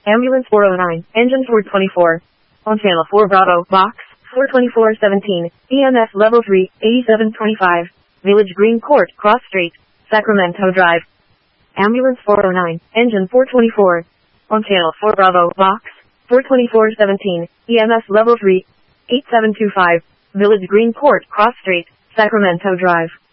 Ambulance 409, Engine 424. On Channel 4 Bravo, Box 42417, EMS Level 3, 8725. Village Green Court, Cross Street, Sacramento Drive. Ambulance 409, Engine 424. On Channel 4 Bravo, Box 42417, EMS Level 3, 8725. Village Green Court, Cross Street, Sacramento Drive.